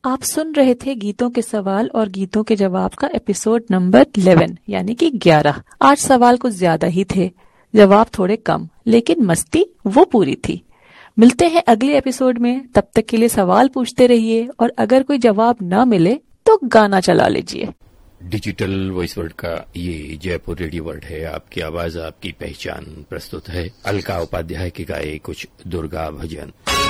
आप सुन रहे थे गीतों के सवाल और गीतों के जवाब का एपिसोड नंबर 11 यानी कि 11। आज सवाल कुछ ज्यादा ही थे, जवाब थोड़े कम, लेकिन मस्ती वो पूरी थी। मिलते हैं अगले एपिसोड में, तब तक के लिए सवाल पूछते रहिए और अगर कोई जवाब ना मिले तो गाना चला लीजिए। डिजिटल वॉइस वर्ल्ड का ये जयपुर रेडियो वर्ल्ड है। आपकी आवाज आपकी पहचान। प्रस्तुत है अलका उपाध्याय के गाए कुछ दुर्गा भजन।